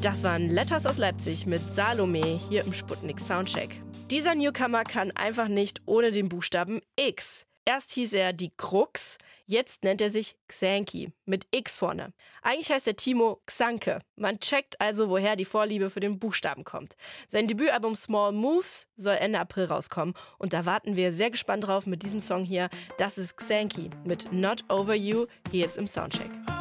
Das waren Letters aus Leipzig mit Salome hier im Sputnik Soundcheck. Dieser Newcomer kann einfach nicht ohne den Buchstaben X. Erst hieß er die Krux, jetzt nennt er sich Xanky mit X vorne. Eigentlich heißt der Timo Xanke. Man checkt also, woher die Vorliebe für den Buchstaben kommt. Sein Debütalbum Small Moves soll Ende April rauskommen und da warten wir sehr gespannt drauf mit diesem Song hier. Das ist Xanky mit Not Over You hier jetzt im Soundcheck.